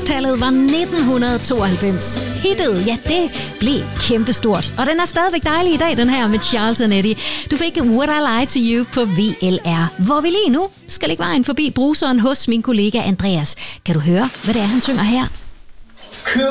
Årstallet var 1992. Hittet, ja, det blev kæmpestort. Og den er stadigvæk dejlig i dag, den her med Charles & Eddie. Du fik Would I Lie to You på VLR, hvor vi lige nu skal lægge vejen forbi bruseren hos min kollega Andreas. Kan du høre, hvad det er, han synger her?